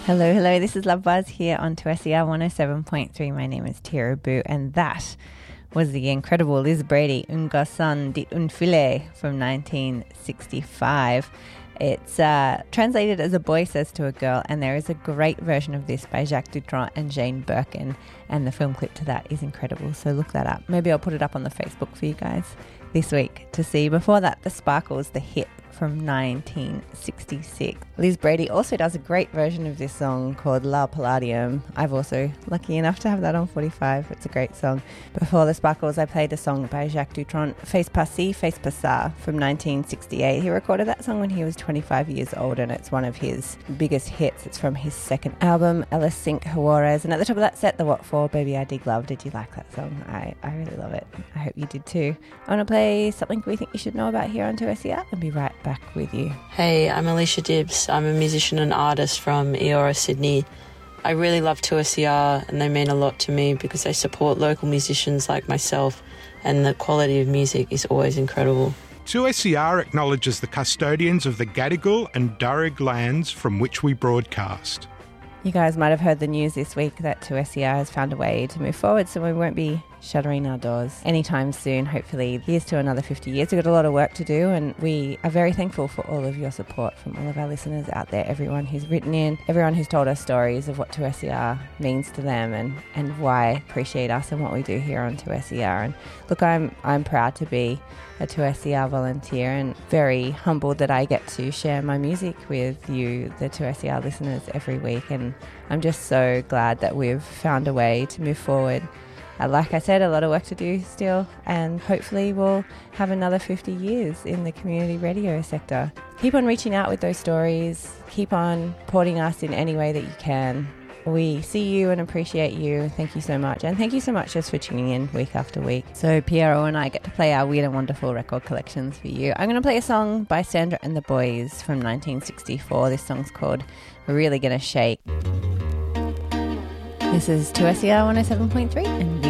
Hello, hello. This is Love Buzz here on 2SER 107.3. My name is Tira Boo, and that was the incredible Liz Brady, Un Garçon dit un filet from 1965. It's translated as A Boy Says to a Girl, and there is a great version of this by Jacques Dutronc and Jane Birkin, and the film clip to that is incredible, so look that up. Maybe I'll put it up on the Facebook for you guys this week to see. Before that, The Sparkles, The Hit from 1966. Liz Brady also does a great version of this song called La Palladium. I've also lucky enough to have that on 45. It's a great song. Before The Sparkles, I played a song by Jacques Dutronc, Face Passé, Face Passar from 1968. He recorded that song when he was 25 years old, and it's one of his biggest hits. It's from his second album, Ellis Cinque Juarez. And at the top of that set, The What For, Baby I Dig Love. Did you like that song? I really love it. I hope you did too. I want to play something we think you should know about here on 2SER and be right back with you. Hey, I'm Alicia Dibbs. I'm a musician and artist from Eora, Sydney. I really love 2SER, and they mean a lot to me because they support local musicians like myself, and the quality of music is always incredible. 2SER acknowledges the custodians of the Gadigal and Darug lands from which we broadcast. You guys might have heard the news this week that 2SER has found a way to move forward, so we won't be shuttering our doors anytime soon. Hopefully, here's to another 50 years. We've got a lot of work to do, and we are very thankful for all of your support from all of our listeners out there, everyone who's written in, everyone who's told us stories of what 2SER means to them and why appreciate us and what we do here on 2SER. And look, I'm proud to be a 2SER volunteer and very humbled that I get to share my music with you, the 2SER listeners, every week. And I'm just so glad that we've found a way to move forward. Like I said, a lot of work to do still, and hopefully we'll have another 50 years in the community radio sector. Keep on reaching out with those stories. Keep on supporting us in any way that you can. We see you and appreciate you. Thank you so much. And thank you so much just for tuning in week after week. So Piero and I get to play our weird and wonderful record collections for you. I'm going to play a song by Sandra and the Boys from 1964. This song's called We're Really Gonna Shake. This is 2SER 107.3 and